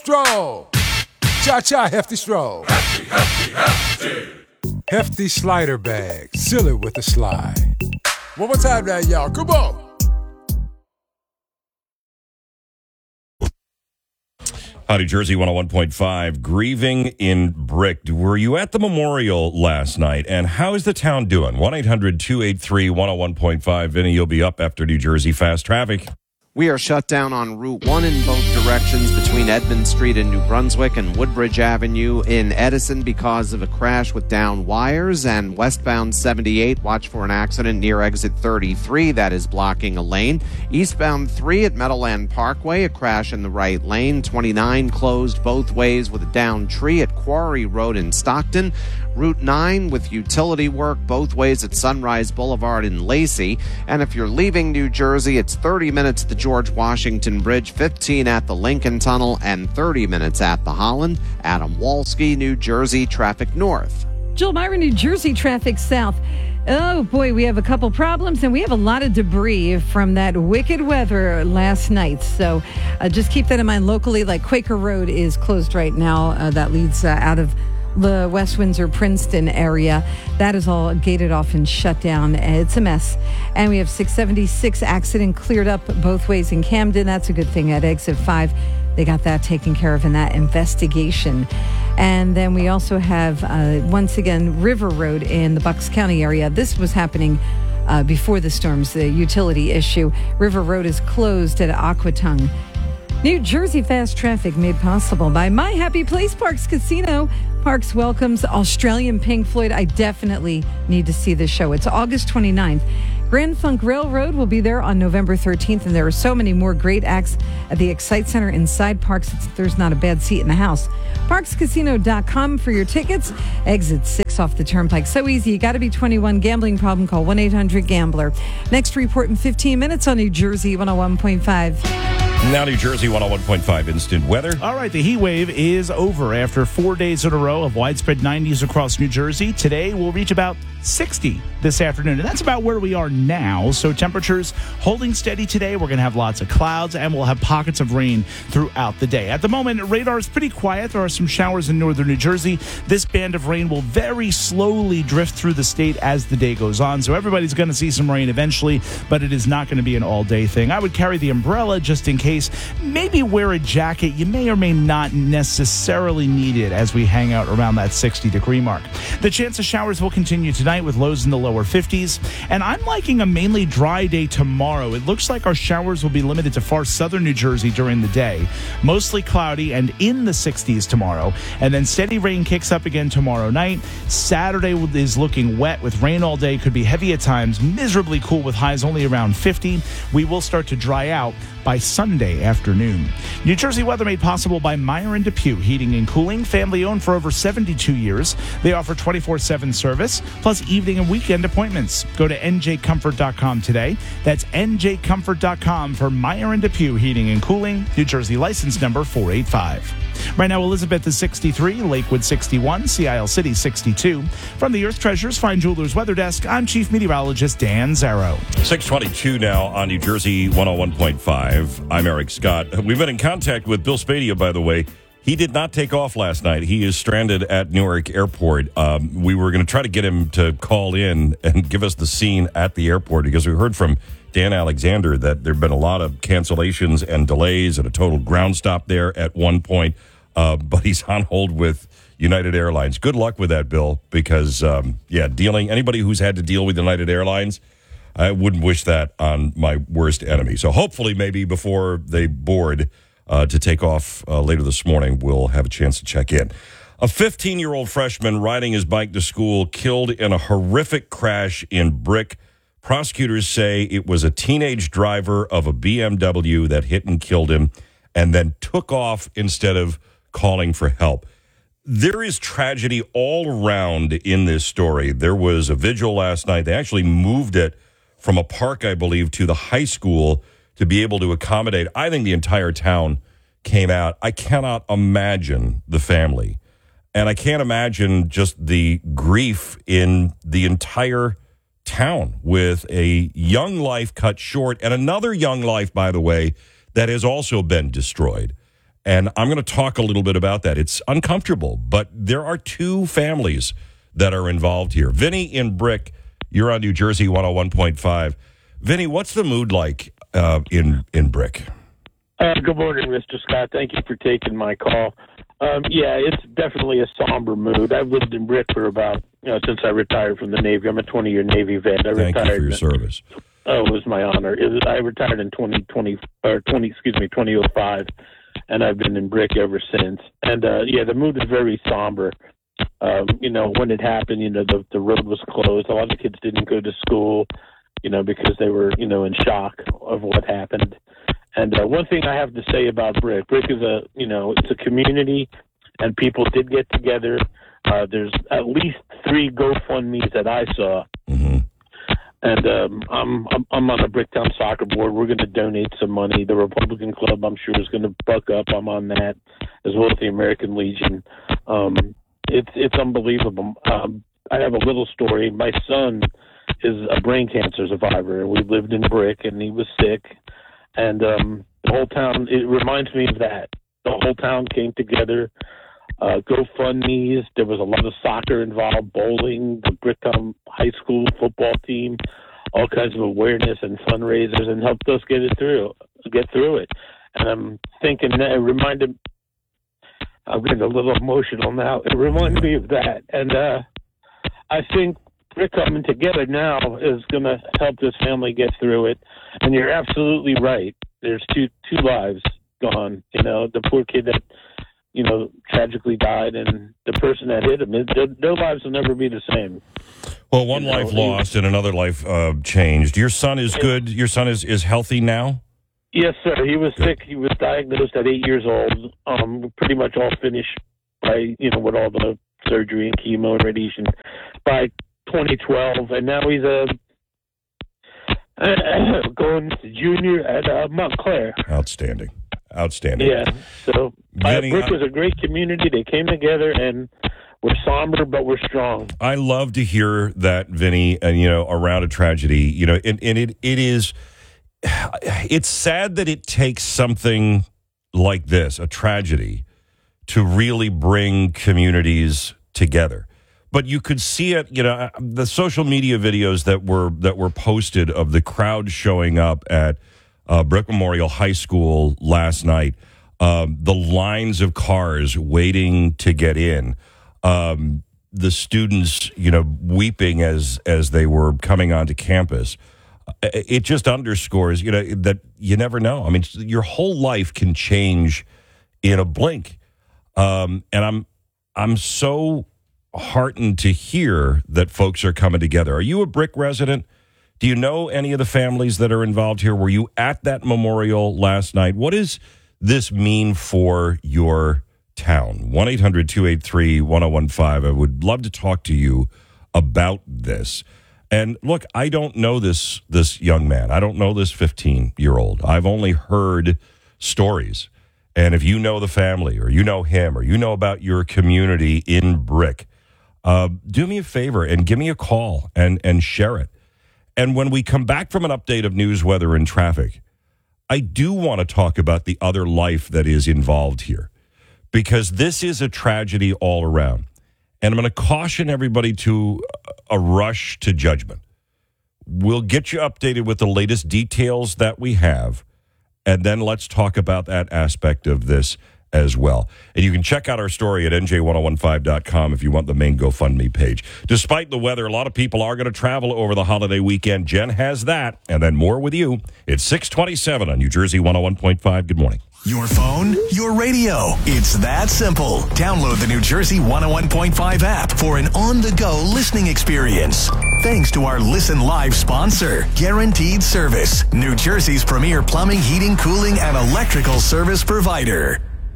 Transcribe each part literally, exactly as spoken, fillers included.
Stroll. Cha-cha, hefty stroll. Hefty, hefty, hefty. Hefty slider bag. Seal it with a slide. One more time now, y'all. Come on. Howdy, Jersey one oh one point five. Grieving in Brick. Were you at the memorial last night? And how is the town doing? one eight hundred two eight three one oh one point five. Vinny, you'll be up after New Jersey Fast Traffic. We are shut down on Route one in both directions between Edmund Street in New Brunswick and Woodbridge Avenue in Edison because of a crash with down wires. And westbound seventy-eight, watch for an accident near exit thirty-three that is blocking a lane. Eastbound three at Meadowland Parkway, a crash in the right lane. twenty-nine closed both ways with a downed tree at Quarry Road in Stockton. Route nine with utility work both ways at Sunrise Boulevard in Lacey. And if you're leaving New Jersey, it's thirty minutes at the George Washington Bridge, fifteen at the Lincoln Tunnel, and thirty minutes at the Holland. Adam Walski, New Jersey, traffic north. Jill Myra, New Jersey, traffic south. Oh, boy, we have a couple problems, and we have a lot of debris from that wicked weather last night. So uh, just keep that in mind locally. Like Quaker Road is closed right now. Uh, that leads uh, out of the West Windsor, Princeton area. That is all gated off and shut down. It's a mess. And we have six seventy-six accident cleared up both ways in Camden. That's a good thing. At exit five, they got that taken care of in that investigation. And then we also have, uh, once again, River Road in the Bucks County area. This was happening uh, before the storms, the utility issue. River Road is closed at Aquatung. New Jersey Fast Traffic made possible by My Happy Place Parks Casino. Parks welcomes Australian Pink Floyd. I definitely need to see this show. It's August twenty-ninth. Grand Funk Railroad will be there on November thirteenth, and there are so many more great acts at the Excite Center inside Parks. It's, there's not a bad seat in the house. Parks Casino dot com for your tickets. Exit six off the Turnpike. So easy. You got to be twenty-one. Gambling problem, call one eight hundred gambler. Next report in fifteen minutes on New Jersey one oh one point five. Now New Jersey one oh one point five instant weather. All right, the heat wave is over after four days in a row of widespread nineties across New Jersey. Today we'll reach about sixty this afternoon, and that's about where we are now. So temperatures holding steady today. We're going to have lots of clouds, and we'll have pockets of rain throughout the day. At the moment, radar is pretty quiet. There are some showers in northern New Jersey. This band of rain will very slowly drift through the state as the day goes on. So everybody's going to see some rain eventually, but it is not going to be an all-day thing. I would carry the umbrella just in case. Maybe wear a jacket. You may or may not necessarily need it as we hang out around that sixty-degree mark. The chance of showers will continue tonight with lows in the lower fifties. And I'm liking a mainly dry day tomorrow. It looks like our showers will be limited to far southern New Jersey during the day. Mostly cloudy and in the sixties tomorrow. And then steady rain kicks up again tomorrow night. Saturday is looking wet with rain all day. Could be heavy at times. Miserably cool with highs only around fifty. We will start to dry out by Sunday afternoon. New Jersey weather made possible by Meyer and Depew Heating and Cooling, family owned for over seventy-two years. They offer twenty-four seven service plus evening and weekend appointments. Go to N J comfort dot com today. That's N J comfort dot com for Meyer and Depew Heating and Cooling, New Jersey license number four eight five. Right now, Elizabeth is sixty-three, Lakewood sixty-one, Sea Isle City sixty-two. From the Earth Treasures Fine Jewelers Weather Desk, I'm Chief Meteorologist Dan Zarrow. six twenty-two now on New Jersey one oh one point five. I'm Eric Scott. We've been in contact with Bill Spadia, by the way. He did not take off last night. He is stranded at Newark Airport. Um, we were going to try to get him to call in and give us the scene at the airport because we heard from Dan Alexander that there have been a lot of cancellations and delays and a total ground stop there at one point. Uh, but he's on hold with United Airlines. Good luck with that, Bill, because, um, yeah, dealing anybody who's had to deal with United Airlines, I wouldn't wish that on my worst enemy. So hopefully maybe before they board uh, to take off uh, later this morning, we'll have a chance to check in. A fifteen-year-old freshman riding his bike to school killed in a horrific crash in Brick. Prosecutors say it was a teenage driver of a B M W that hit and killed him and then took off instead of calling for help. There is tragedy all around in this story. There was a vigil last night. They actually moved it from a park, I believe, to the high school to be able to accommodate. I think the entire town came out. I cannot imagine the family. And I can't imagine just the grief in the entire town with a young life cut short and another young life, by the way, that has also been destroyed. And I'm going to talk a little bit about that. It's uncomfortable, but there are two families that are involved here. Vinny in Brick, you're on New Jersey one oh one point five. Vinny, what's the mood like uh, in, in Brick? Uh, good morning, Mister Scott. Thank you for taking my call. Um, yeah, it's definitely a somber mood. I've lived in Brick for about, you know, since I retired from the Navy. I'm a twenty-year Navy vet. I Thank retired you for your service. Oh, it was my honor. It was, I retired in twenty twenty or twenty, excuse me, twenty oh five, and I've been in Brick ever since. And uh, yeah, the mood is very somber. Um, you know, when it happened, you know, the the road was closed. A lot of kids didn't go to school, you know, because they were, you know, in shock of what happened. And uh, one thing I have to say about Brick, Brick is a, you know, it's a community, and people did get together. Uh, there's at least three GoFundMes that I saw. Mm-hmm. And um, I'm, I'm I'm on the Bricktown Soccer Board. We're going to donate some money. The Republican Club, I'm sure, is going to buck up. I'm on that, as well as the American Legion. Um, it's it's unbelievable. Um, I have a little story. My son is a brain cancer survivor. We lived in Brick, and he was sick. And um, the whole town, it reminds me of that. The whole town came together. Uh, GoFundMes. There was a lot of soccer involved, bowling, the Bricktown High School football team, all kinds of awareness and fundraisers, and helped us get it through, get through it. And I'm thinking that it reminded. I'm getting a little emotional now. It reminded me of that, and uh, I think Brick coming together now is going to help this family get through it. And you're absolutely right. There's two two lives gone. You know, the poor kid that, you know, tragically died, and the person that hit him. Their, their lives will never be the same. Well, one you know, life lost and another life uh, changed. Your son is good. Your son is, is healthy now? Yes, sir. He was sick. He was diagnosed at eight years old. Um, pretty much all finished by, you know, with all the surgery and chemo and radiation by twenty twelve, and now he's a uh, going to junior at uh, Montclair. Outstanding. Outstanding. Yeah. So uh, Vinny, Brick I- was a great community. They came together, and we're somber, but we're strong. I love to hear that, Vinny, and, you know, around a tragedy, you know, and, and it it is, it's sad that it takes something like this, a tragedy, to really bring communities together. But you could see it, you know, the social media videos that were that were posted of the crowd showing up at uh, Brick Memorial High School last night, um, the lines of cars waiting to get in, um, the students, you know, weeping as as they were coming onto campus. It just underscores, you know, that you never know. I mean, your whole life can change in a blink, um, and I'm I'm so heartened to hear that folks are coming together. Are you a Brick resident? Do you know any of the families that are involved here? Were you at that memorial last night? What does this mean for your town? one eight hundred two eight three one oh one five. I would love to talk to you about this. And look, I don't know this this young man. I don't know this fifteen-year-old. I've only heard stories. And if you know the family, or you know him, or you know about your community in Brick, Uh, do me a favor and give me a call and, and share it. And when we come back from an update of news, weather, and traffic, I do want to talk about the other life that is involved here, because this is a tragedy all around. And I'm going to caution everybody to a rush to judgment. We'll get you updated with the latest details that we have, and then let's talk about that aspect of this as well. And you can check out our story at N J ten fifteen dot com if you want the main GoFundMe page. Despite the weather, a lot of people are going to travel over the holiday weekend. Jen has that, and then more with you. It's six twenty-seven on New Jersey one oh one point five. Good morning. Your phone, your radio. It's that simple. Download the New Jersey one oh one point five app for an on-the-go listening experience. Thanks to our Listen Live sponsor, Guaranteed Service, New Jersey's premier plumbing, heating, cooling, and electrical service provider.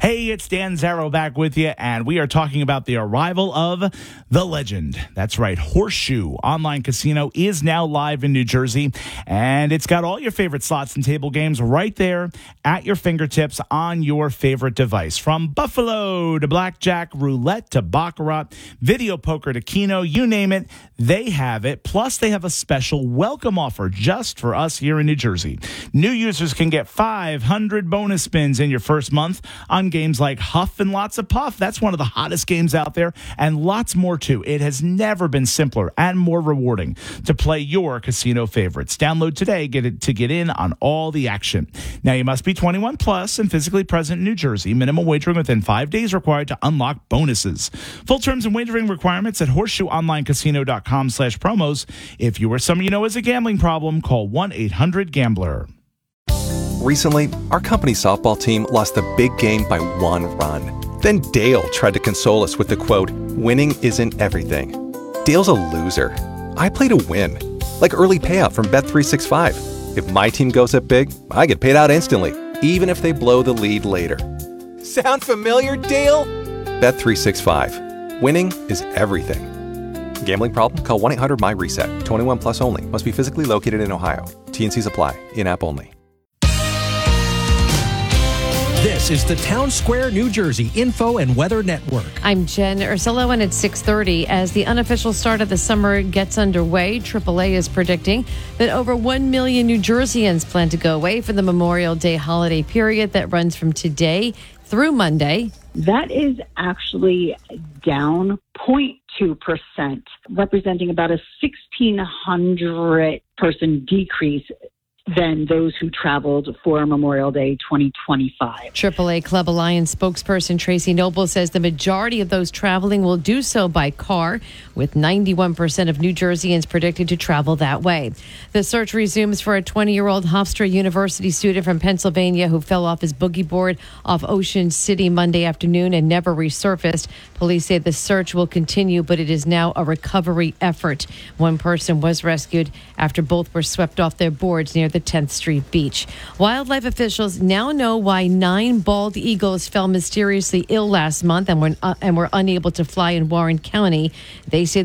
Hey, it's Dan Zarrow back with you, and we are talking about the arrival of the legend. That's right, Horseshoe Online Casino is now live in New Jersey, and it's got all your favorite slots and table games right there at your fingertips on your favorite device. From Buffalo to Blackjack, Roulette to Baccarat, Video Poker to Keno, you name it, they have it. Plus, they have a special welcome offer just for us here in New Jersey. New users can get five hundred bonus spins in your first month on games like Huff and Lots of Puff. That's one of the hottest games out there, and lots more too. It has never been simpler and more rewarding to play your casino favorites. Download today get it, to get in on all the action. Now, you must be twenty-one plus and physically present in New Jersey. Minimum wagering within five days required to unlock bonuses. Full terms and wagering requirements at horseshoe online casino dot com slash promos. If you or someone you know has a gambling problem, call one eight hundred gambler. Recently, our company softball team lost the big game by one run. Then Dale tried to console us with the quote, "Winning isn't everything." Dale's a loser. I play to win, like early payout from Bet three sixty-five. If my team goes up big, I get paid out instantly, even if they blow the lead later. Sound familiar, Dale? Bet three sixty-five. Winning is everything. Gambling problem? Call one eight hundred M Y reset. twenty-one plus only. Must be physically located in Ohio. T and Cs apply. In-app only. This is the Town Square, New Jersey Info and Weather Network. I'm Jen Ursullo, and it's six thirty. As the unofficial start of the summer gets underway, triple A is predicting that over one million New Jerseyans plan to go away for the Memorial Day holiday period that runs from today through Monday. That is actually down zero point two percent, representing about a sixteen hundred person decrease than those who traveled for Memorial Day twenty twenty-five. triple A Club Alliance spokesperson Tracy Noble says the majority of those traveling will do so by car, with ninety-one percent of New Jerseyans predicted to travel that way. The search resumes for a twenty-year-old Hofstra University student from Pennsylvania who fell off his boogie board off Ocean City Monday afternoon and never resurfaced. Police say the search will continue, but it is now a recovery effort. One person was rescued after both were swept off their boards near the tenth Street beach. Wildlife officials now know why nine bald eagles fell mysteriously ill last month and were, uh, and were unable to fly in Warren County. They say